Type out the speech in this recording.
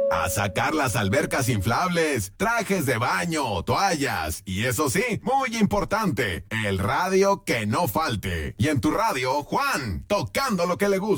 A sacar las albercas inflables, trajes de baño, toallas y eso sí, muy importante, el radio que no falte. Y en tu radio, Juan, tocando lo que le gusta.